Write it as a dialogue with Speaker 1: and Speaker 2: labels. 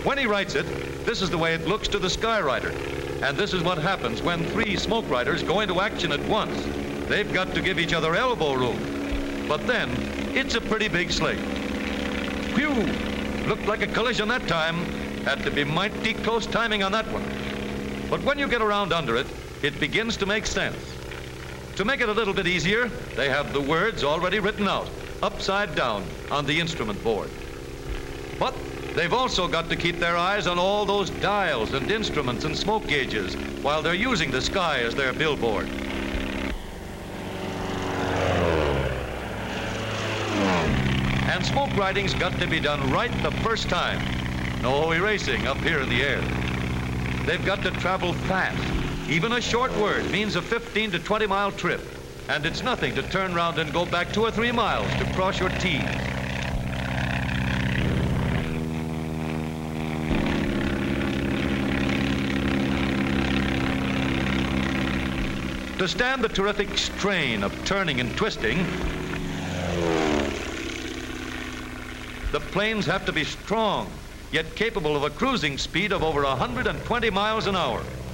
Speaker 1: When he writes it, this is the way it looks to the skywriter. And this is what happens when three smoke riders go into action at once. They've got to give each other elbow room. But then, it's a pretty big slate. Phew! Looked like a collision that time. Had to be mighty close timing on that one. But when you get around under it, it begins to make sense. To make it a little bit easier, they have the words already written out, upside down, on the instrument board. But they've also got to keep their eyes on all those dials and instruments and smoke gauges while they're using the sky as their billboard. And smoke riding's got to be done right the first time. No erasing up here in the air. They've got to travel fast. Even a short word means a 15 to 20 mile trip. And it's nothing to turn around and go back 2 or 3 miles to cross your T's. To stand the terrific strain of turning and twisting, the planes have to be strong, yet capable of a cruising speed of over 120 miles an hour.